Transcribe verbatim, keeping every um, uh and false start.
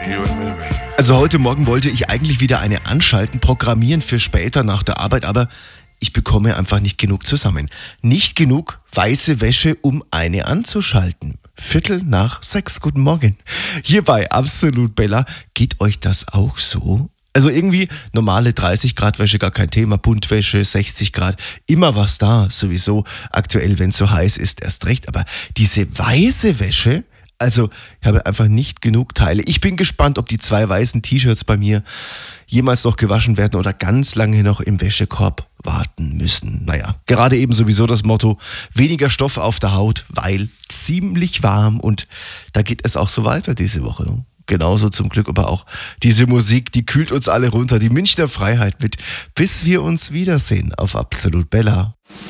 You and me, baby. Also heute Morgen wollte ich eigentlich wieder eine anschalten, programmieren für später nach der Arbeit, aber ich bekomme einfach nicht genug zusammen. Nicht genug weiße Wäsche, um eine anzuschalten. Viertel nach sechs, guten Morgen. Hier bei Absolut Bella, geht euch das auch so? Also irgendwie normale dreißig Grad Wäsche gar kein Thema, Buntwäsche sechzig Grad, immer was da, sowieso aktuell, wenn es so heiß ist, erst recht. Aber diese weiße Wäsche, also ich habe einfach nicht genug Teile. Ich bin gespannt, ob die zwei weißen T-Shirts bei mir jemals noch gewaschen werden oder ganz lange noch im Wäschekorb warten müssen. Naja, gerade eben sowieso das Motto, weniger Stoff auf der Haut, weil ziemlich warm und da geht es auch so weiter diese Woche. Genauso zum Glück aber auch diese Musik, die kühlt uns alle runter, die Münchner Freiheit mit, bis wir uns wiedersehen auf Absolut Bella.